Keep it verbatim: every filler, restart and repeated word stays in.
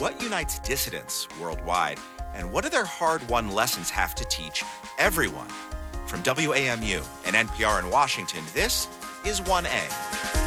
What unites dissidents worldwide, and what do their hard-won lessons have to teach everyone? From W A M U and N P R in Washington, this is one A.